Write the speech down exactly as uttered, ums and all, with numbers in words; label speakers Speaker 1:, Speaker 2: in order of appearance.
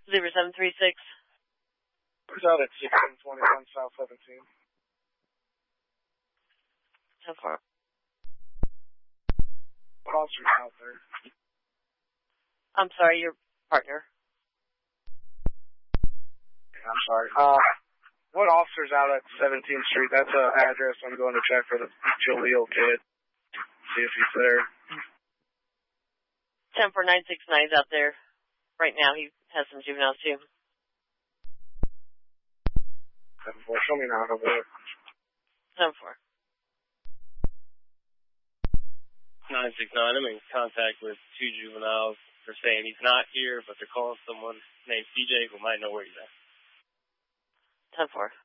Speaker 1: Zebra seven three six.
Speaker 2: Who's out at sixteen twenty-one South seventeen?
Speaker 1: ten four.
Speaker 2: What officer's out there?
Speaker 1: I'm sorry, your partner.
Speaker 2: Yeah, I'm sorry. Uh, what officer's out at seventeenth Street? That's an address I'm going to check for the Jaleel kid. See if he's there.
Speaker 1: ten four nine six nine is out there right now. He has some juveniles too.
Speaker 2: ten four, show me now over there.
Speaker 1: ten four.
Speaker 3: nine six nine, I'm in contact with two juveniles. They're saying he's not here, but they're calling someone named C J who might know where he's at.
Speaker 1: ten four.